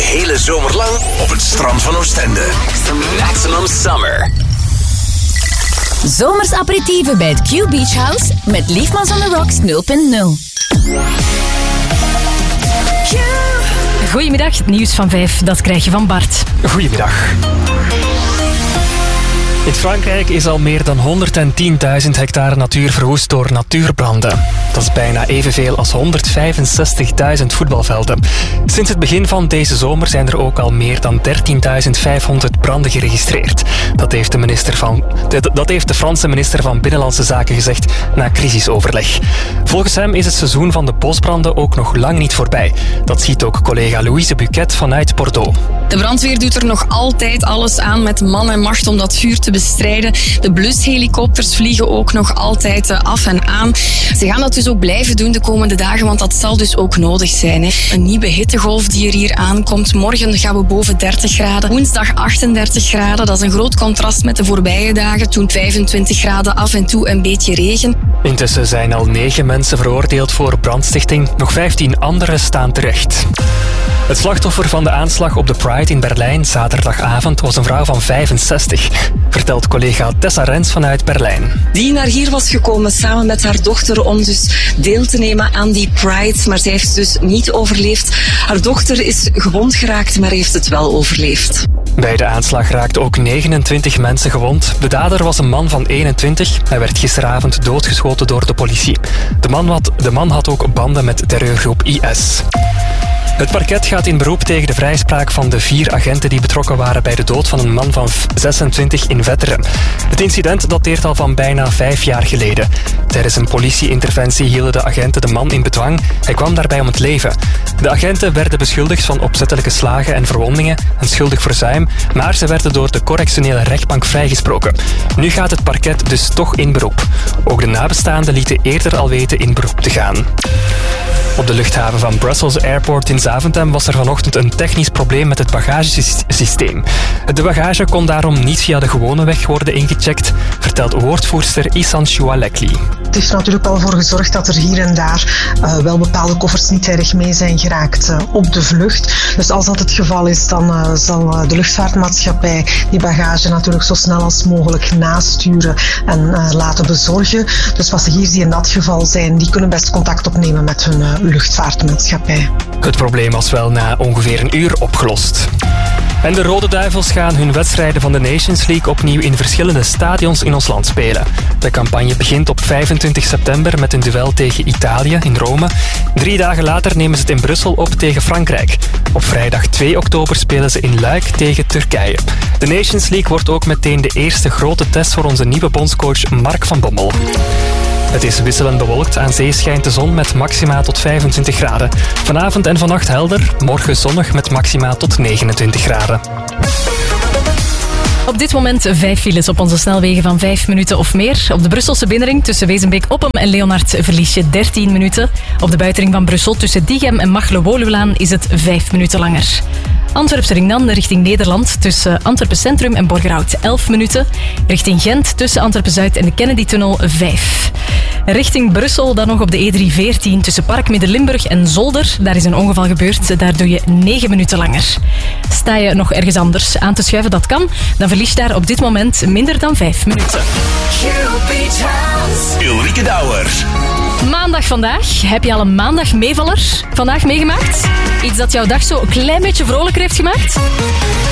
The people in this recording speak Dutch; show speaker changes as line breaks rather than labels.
hele zomer lang op het strand van Oostende. Maximum Summer.
Zomers aperitieven bij het Q Beach House met Liefmans on the Rocks 0.0.
Goedemiddag, het nieuws van 5, dat krijg je van Bart.
Goedemiddag. In Frankrijk is al meer dan 110.000 hectare natuur verwoest door natuurbranden. Dat is bijna evenveel als 165.000 voetbalvelden. Sinds het begin van deze zomer zijn er ook al meer dan 13.500 branden geregistreerd. Dat heeft de Franse minister van Binnenlandse Zaken gezegd na crisisoverleg. Volgens hem is het seizoen van de bosbranden ook nog lang niet voorbij. Dat ziet ook collega Louise Buquet vanuit Bordeaux.
De brandweer doet er nog altijd alles aan met man en macht om dat vuur te bestrijden. De blushelikopters vliegen ook nog altijd af en aan. Ze gaan dat dus ook blijven doen de komende dagen, want dat zal dus ook nodig zijn. Een nieuwe hittegolf die er hier aankomt. Morgen gaan we boven 30 graden. Woensdag 38 graden. Dat is een groot contrast met de voorbije dagen. Toen 25 graden, af en toe een beetje regen.
Intussen zijn al 9 mensen veroordeeld voor brandstichting. Nog 15 anderen staan terecht. Het slachtoffer van de aanslag op de Pride in Berlijn zaterdagavond was een vrouw van 65, vertelt collega Tessa Rens vanuit Berlijn.
Die naar hier was gekomen samen met haar dochter om dus deel te nemen aan die Pride, maar zij heeft dus niet overleefd. Haar dochter is gewond geraakt, maar heeft het wel overleefd.
Bij de aanslag raakten ook 29 mensen gewond. De dader was een man van 21. Hij werd gisteravond doodgeschoten door de politie. De man had ook banden met terreurgroep IS. Het parket gaat in beroep tegen de vrijspraak van de 4 agenten die betrokken waren bij de dood van een man van 26 in Wetteren. Het incident dateert al van bijna 5 jaar geleden. Tijdens een politieinterventie hielden de agenten de man in bedwang. Hij kwam daarbij om het leven. De agenten werden beschuldigd van opzettelijke slagen en verwondingen en schuldig verzuim, maar ze werden door de correctionele rechtbank vrijgesproken. Nu gaat het parket dus toch in beroep. Ook de nabestaanden lieten eerder al weten in beroep te gaan. Op de luchthaven van Brussels Airport in Zaventem was er vanochtend een technisch probleem met het bagagesysteem. De bagage kon daarom niet via de gewone weg worden ingecheckt, vertelt woordvoerster Isan Choualekli.
Het heeft er natuurlijk wel voor gezorgd dat er hier en daar wel bepaalde koffers niet erg mee zijn geraakt op de vlucht. Dus als dat het geval is, dan zal de luchtvaartmaatschappij die bagage natuurlijk zo snel als mogelijk nasturen en laten bezorgen. Dus passagiers die in dat geval zijn, die kunnen best contact opnemen met hun luchtvaartmaatschappij.
Het probleem was wel na ongeveer een uur opgelost. En de Rode Duivels gaan hun wedstrijden van de Nations League opnieuw in verschillende stadions in ons land spelen. De campagne begint op 25 september met een duel tegen Italië in Rome. 3 dagen later nemen ze het in Brussel op tegen Frankrijk. Op vrijdag 2 oktober spelen ze in Luik tegen Turkije. De Nations League wordt ook meteen de eerste grote test voor onze nieuwe bondscoach Mark van Bommel. Het is wisselend bewolkt, aan zee schijnt de zon met maxima tot 25 graden. Vanavond en vannacht helder, morgen zonnig met maxima tot 29 graden.
Op dit moment 5 files op onze snelwegen van 5 minuten of meer. Op de Brusselse binnenring tussen Wezenbeek-Oppem en Leonard verlies je 13 minuten. Op de buitenring van Brussel tussen Diegem en Machelen-Woluwlaan is het 5 minuten langer. Antwerpse ring dan richting Nederland tussen Antwerpen Centrum en Borgerhout 11 minuten. Richting Gent tussen Antwerpen-Zuid en de Kennedy-tunnel 5. Richting Brussel dan nog op de E314 tussen Park Midden-Limburg en Zolder. Daar is een ongeval gebeurd, daar doe je 9 minuten langer. Sta je nog ergens anders aan te schuiven, dat kan, dan verlies je daar op dit moment minder dan 5 minuten.
Ulrike Douwer.
Maandag vandaag. Heb je al een maandag meevaller vandaag meegemaakt? Iets dat jouw dag zo een klein beetje vrolijker heeft gemaakt?